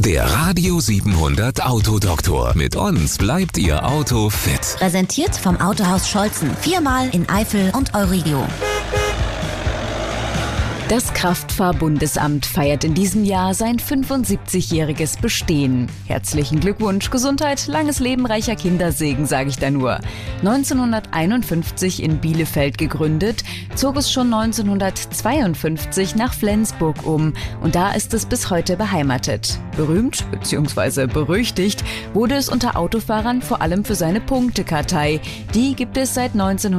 Der Radio 700 Autodoktor. Mit uns bleibt Ihr Auto fit. Präsentiert vom Autohaus Scholzen. 4-mal in Eifel und Euridio. Das Kraftfahrbundesamt feiert in diesem Jahr sein 75-jähriges Bestehen. Herzlichen Glückwunsch, Gesundheit, langes Leben, reicher Kindersegen, sage ich da nur. 1951 in Bielefeld gegründet, zog es schon 1952 nach Flensburg um und da ist es bis heute beheimatet. Berühmt bzw. berüchtigt wurde es unter Autofahrern vor allem für seine Punktekartei. Die gibt es seit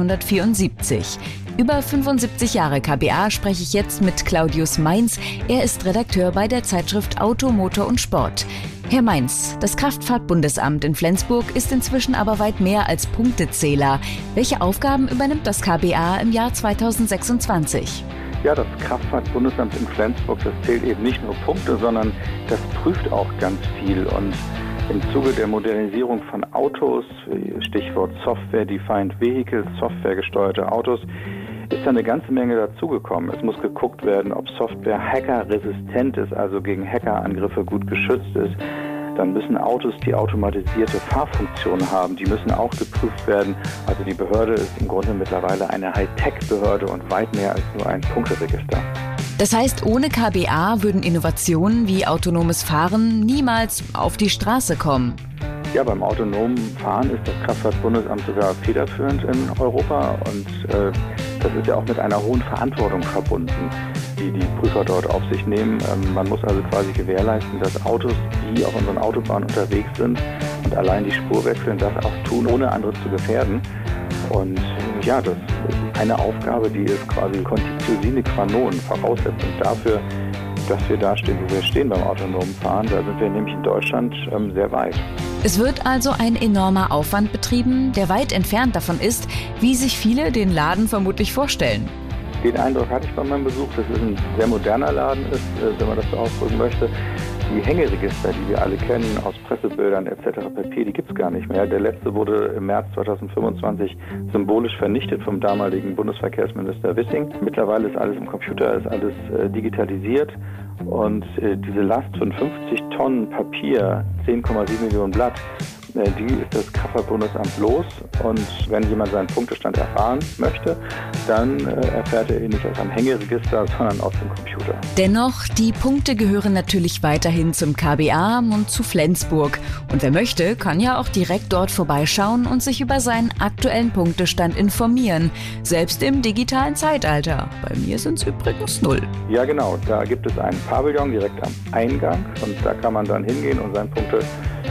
1974. Über 75 Jahre KBA spreche ich jetzt mit Claudius Mainz. Er ist Redakteur bei der Zeitschrift Auto, Motor und Sport. Herr Mainz, das Kraftfahrtbundesamt in Flensburg ist inzwischen aber weit mehr als Punktezähler. Welche Aufgaben übernimmt das KBA im Jahr 2026? Ja, das Kraftfahrtbundesamt in Flensburg, das zählt eben nicht nur Punkte, sondern das prüft auch ganz viel. Und im Zuge der Modernisierung von Autos, Stichwort Software-Defined Vehicles, softwaregesteuerte Autos, ist da eine ganze Menge dazugekommen. Es muss geguckt werden, ob Software hackerresistent ist, also gegen Hackerangriffe gut geschützt ist. Dann müssen Autos die automatisierte Fahrfunktion haben. Die müssen auch geprüft werden. Also die Behörde ist im Grunde mittlerweile eine Hightech-Behörde und weit mehr als nur ein Punkteregister. Das heißt, ohne KBA würden Innovationen wie autonomes Fahren niemals auf die Straße kommen. Ja, beim autonomen Fahren ist das Kraftfahrtbundesamt sogar federführend in Europa und das ist ja auch mit einer hohen Verantwortung verbunden, die die Prüfer dort auf sich nehmen. Man muss also quasi gewährleisten, dass Autos, die auf unseren Autobahnen unterwegs sind und allein die Spur wechseln, das auch tun, ohne andere zu gefährden. Und ja, das ist eine Aufgabe, die ist quasi Conditio sine qua non, Voraussetzung dafür, dass wir da stehen, wo wir stehen beim autonomen Fahren. Da sind wir nämlich in Deutschland sehr weit. Es wird also ein enormer Aufwand betrieben, der weit entfernt davon ist, wie sich viele den Laden vermutlich vorstellen. Den Eindruck hatte ich bei meinem Besuch, dass es ein sehr moderner Laden ist, wenn man das so ausdrücken möchte. Die Hängeregister, die wir alle kennen, aus Pressebildern etc. pp., die gibt es gar nicht mehr. Der letzte wurde im März 2025 symbolisch vernichtet vom damaligen Bundesverkehrsminister Wissing. Mittlerweile ist alles im Computer, ist alles digitalisiert und diese Last von 50 Tonnen Papier, 10,7 Millionen Blatt, die ist das Kraftfahrtbundesamt los und wenn jemand seinen Punktestand erfahren möchte, dann erfährt er ihn nicht aus einem Hängeregister, sondern aus dem Computer. Dennoch, die Punkte gehören natürlich weiterhin zum KBA und zu Flensburg. Und wer möchte, kann ja auch direkt dort vorbeischauen und sich über seinen aktuellen Punktestand informieren. Selbst im digitalen Zeitalter. Bei mir sind es übrigens 0. Ja genau, da gibt es einen Pavillon direkt am Eingang und da kann man dann hingehen und seinen Punktestand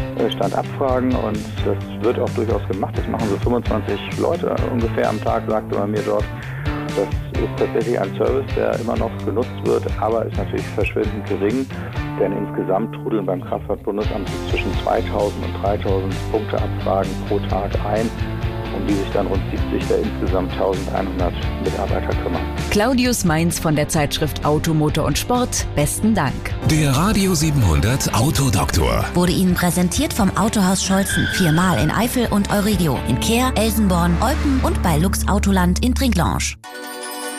abfragen und das wird auch durchaus gemacht. Das machen so 25 Leute ungefähr am Tag, sagte man mir dort. Das ist tatsächlich ein Service, der immer noch genutzt wird, aber ist natürlich verschwindend gering, denn insgesamt trudeln beim Kraftfahrtbundesamt zwischen 2000 und 3000 Punkteabfragen pro Tag ein, um die sich dann rund 70 der insgesamt 1100 Mitarbeiter kümmern. Claudius Mainz von der Zeitschrift Auto, Motor und Sport, besten Dank. Der Radio 700 Autodoktor. Wurde Ihnen präsentiert vom Autohaus Scholzen. 4-mal in Eifel und Euridio. In Kehr, Elsenborn, Olpen und bei Lux Autoland in Trinklange.